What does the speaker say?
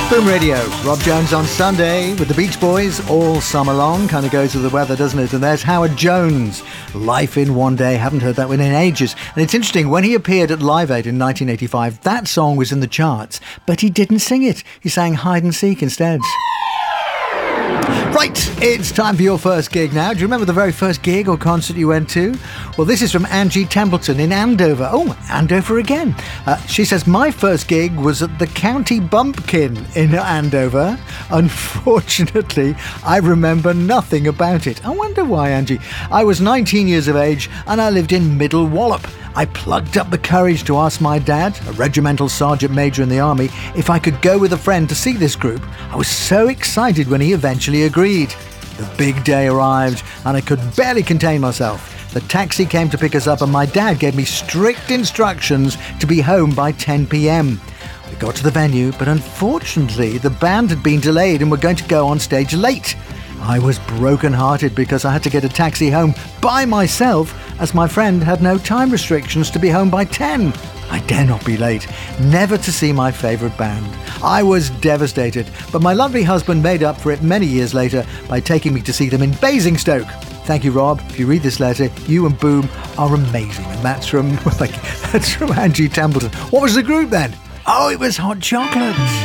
Boom Radio, Rob Jones on Sunday with the Beach Boys all summer long. Kind of goes with the weather, doesn't it? And there's Howard Jones, Life in One Day. Haven't heard that one in ages. And it's interesting, when he appeared at Live Aid in 1985, that song was in the charts, but he didn't sing it. He sang Hide and Seek instead. Right, it's time for your first gig now. Do you remember the very first gig or concert you went to? Well, this is from Angie Templeton in Andover. Oh, Andover again. She says, my first gig was at the County Bumpkin in Andover. Unfortunately, I remember nothing about it. I wonder why, Angie. I was 19 years of age and I lived in Middle Wallop. I plucked up the courage to ask my dad, a regimental sergeant major in the army, if I could go with a friend to see this group. I was so excited when he eventually agreed. The big day arrived and I could barely contain myself. The taxi came to pick us up and my dad gave me strict instructions to be home by 10 p.m. We got to the venue, but unfortunately the band had been delayed and were going to go on stage late. I was broken-hearted because I had to get a taxi home by myself as my friend had no time restrictions to be home by 10. I dare not be late, never to see my favourite band. I was devastated, but my lovely husband made up for it many years later by taking me to see them in Basingstoke. Thank you, Rob. If you read this letter, you and Boom are amazing. And that's from Angie Templeton. What was the group then? Oh, it was Hot Chocolate.